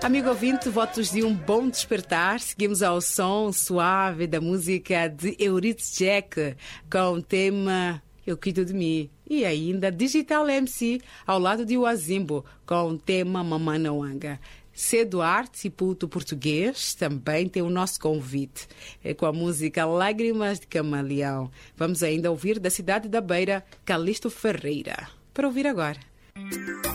Amigo ouvinte, votos de um bom despertar. Seguimos ao som suave da música de Eurythmics Jack com o tema Eu Cuido de Mim. E ainda Digital MC ao lado de Wazimbo com o tema Mamana Wanga. C. Duarte e Puto Português também tem o nosso convite. É com a música Lágrimas de Camaleão. Vamos ainda ouvir da cidade da Beira, Calixto Ferreira. Para ouvir agora.